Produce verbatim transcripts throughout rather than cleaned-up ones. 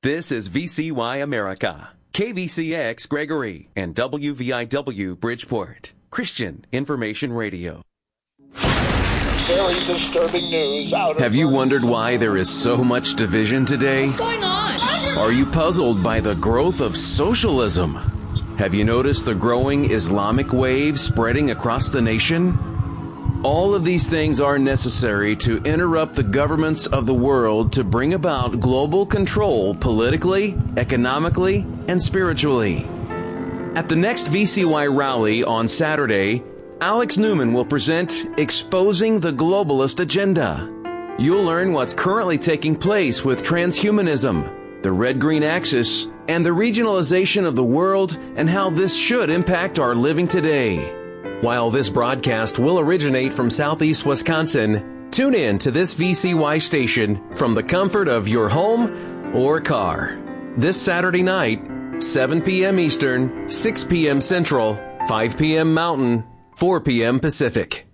This is V C Y America, K V C X Gregory, and W V I W Bridgeport, Christian Information Radio. Very disturbing news out of Have you wondered why there is so much division today? What's going on? Are you puzzled by the growth of socialism? Have you noticed the growing Islamic wave spreading across the nation? All of these things are necessary to interrupt the governments of the world to bring about global control politically, economically, and spiritually. At the next V C Y rally on Saturday, Alex Newman will present Exposing the Globalist Agenda. You'll learn what's currently taking place with transhumanism, the red-green axis, and the regionalization of the world, and how this should impact our living today. While this broadcast will originate from Southeast Wisconsin, tune in to this V C Y station from the comfort of your home or car. This Saturday night, seven p.m. Eastern, six p.m. Central, five p.m. Mountain, four p.m. Pacific.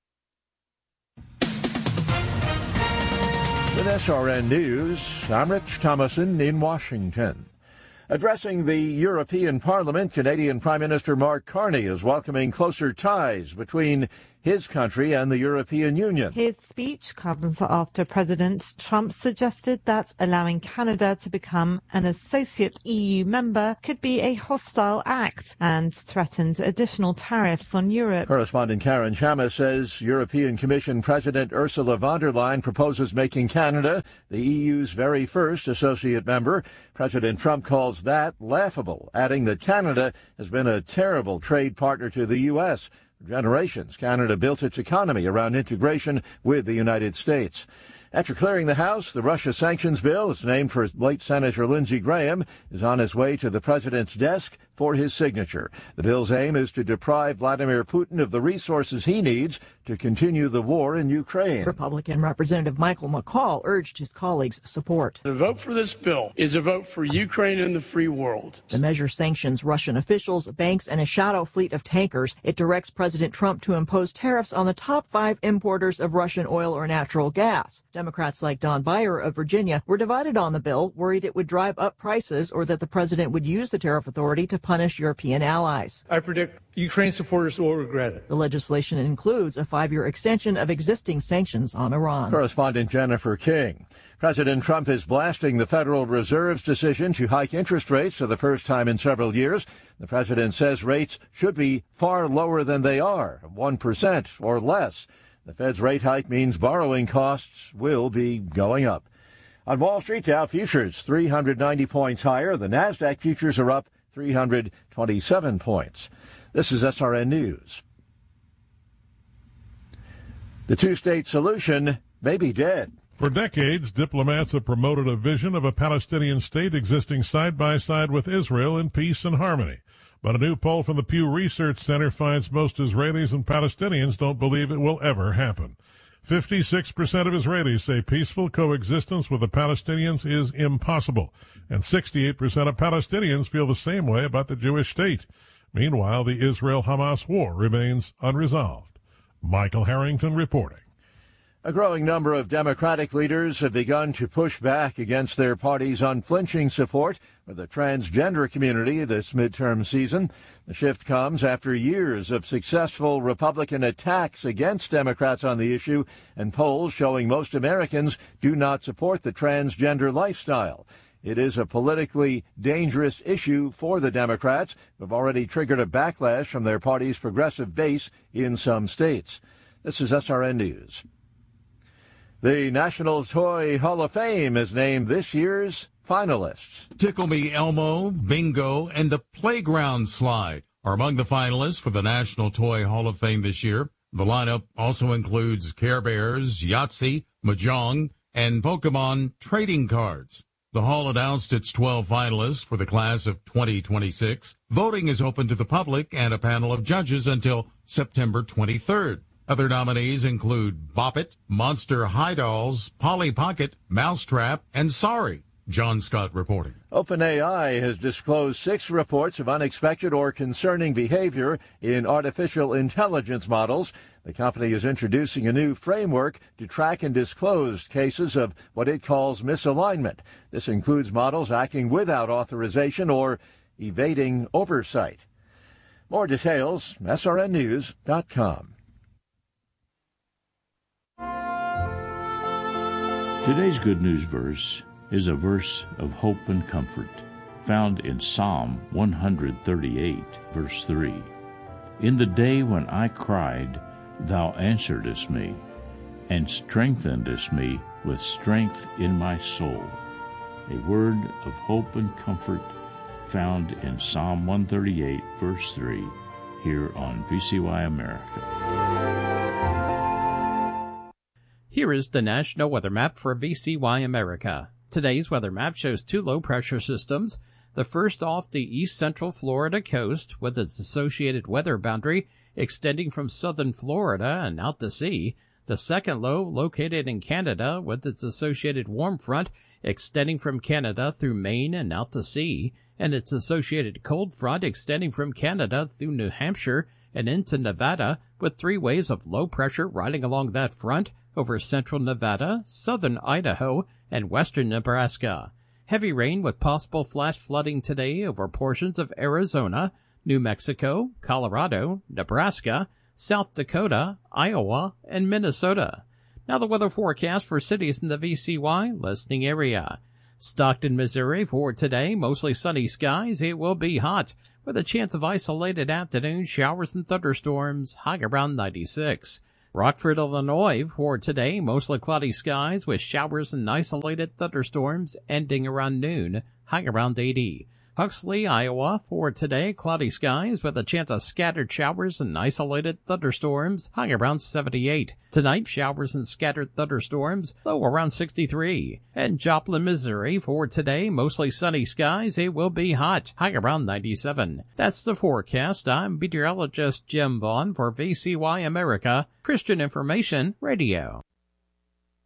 With S R N News, I'm Rich Thomason in Washington. Addressing the European Parliament, Canadian Prime Minister Mark Carney is welcoming closer ties between his country and the European Union. His speech comes after President Trump suggested that allowing Canada to become an associate E U member could be a hostile act and threatened additional tariffs on Europe. Correspondent Karen Chama says European Commission President Ursula von der Leyen proposes making Canada the E U's very first associate member. President Trump calls that laughable, adding that Canada has been a terrible trade partner to the U S. For generations, Canada built its economy around integration with the United States. After clearing the House, the Russia sanctions bill, it's named for late Senator Lindsey Graham, is on its way to the president's desk for his signature. The bill's aim is to deprive Vladimir Putin of the resources he needs to continue the war in Ukraine. Republican Representative Michael McCall urged his colleagues' support. The vote for this bill is a vote for Ukraine and the free world. The measure sanctions Russian officials, banks, and a shadow fleet of tankers. It directs President Trump to impose tariffs on the top five importers of Russian oil or natural gas. Democrats like Don Beyer of Virginia were divided on the bill, worried it would drive up prices or that the president would use the tariff authority to punish European allies. I predict Ukraine supporters will regret it. The legislation includes a five-year extension of existing sanctions on Iran. Correspondent Jennifer King. President Trump is blasting the Federal Reserve's decision to hike interest rates for the first time in several years. The president says rates should be far lower than they are, one percent or less. The Fed's rate hike means borrowing costs will be going up. On Wall Street, Dow futures three hundred ninety points higher. The NASDAQ futures are up three hundred twenty-seven points. This is S R N News. The two-state solution may be dead. For decades, diplomats have promoted a vision of a Palestinian state existing side by side with Israel in peace and harmony. But a new poll from the Pew Research Center finds most Israelis and Palestinians don't believe it will ever happen. fifty-six percent of Israelis say peaceful coexistence with the Palestinians is impossible, and sixty-eight percent of Palestinians feel the same way about the Jewish state. Meanwhile, the Israel-Hamas war remains unresolved. Michael Harrington reporting. A growing number of Democratic leaders have begun to push back against their party's unflinching support for the transgender community this midterm season. The shift comes after years of successful Republican attacks against Democrats on the issue and polls showing most Americans do not support the transgender lifestyle. It is a politically dangerous issue for the Democrats, who have already triggered a backlash from their party's progressive base in some states. This is S R N News. The National Toy Hall of Fame has named this year's finalists. Tickle Me Elmo, Bingo, and the Playground Slide are among the finalists for the National Toy Hall of Fame this year. The lineup also includes Care Bears, Yahtzee, Mahjong, and Pokemon trading cards. The Hall announced its twelve finalists for the class of twenty twenty-six. Voting is open to the public and a panel of judges until September twenty-third. Other nominees include Bop It, Monster High Dolls, Polly Pocket, Mousetrap, and Sorry. John Scott reporting. OpenAI has disclosed six reports of unexpected or concerning behavior in artificial intelligence models. The company is introducing a new framework to track and disclose cases of what it calls misalignment. This includes models acting without authorization or evading oversight. More details, S R N news dot com. Today's Good News verse is a verse of hope and comfort, found in Psalm one thirty-eight, verse three. In the day when I cried, thou answeredest me, and strengthenedest me with strength in my soul. A word of hope and comfort found in Psalm one thirty-eight, verse three, here on V C Y America. Here is the National Weather Map for V C Y America. Today's weather map shows two low-pressure systems. The first off the east-central Florida coast with its associated weather boundary extending from southern Florida and out to sea. The second low located in Canada with its associated warm front extending from Canada through Maine and out to sea, and its associated cold front extending from Canada through New Hampshire and into Nevada, with three waves of low pressure riding along that front over central Nevada, southern Idaho, and western Nebraska. Heavy rain with possible flash flooding today over portions of Arizona, New Mexico, Colorado, Nebraska, South Dakota, Iowa, and Minnesota. Now the weather forecast for cities in the V C Y listening area. Stockton, Missouri for today, mostly sunny skies. It will be hot with a chance of isolated afternoon showers and thunderstorms, high around ninety-six. Rockford, Illinois for today, mostly cloudy skies with showers and isolated thunderstorms ending around noon, high around eighty. Huxley, Iowa for today, cloudy skies with a chance of scattered showers and isolated thunderstorms, high around seventy-eight. Tonight, showers and scattered thunderstorms, low around sixty-three. And Joplin, Missouri for today, mostly sunny skies. It will be hot, high around ninety-seven. That's the forecast. I'm meteorologist Jim Vaughn for V C Y America, Christian Information Radio.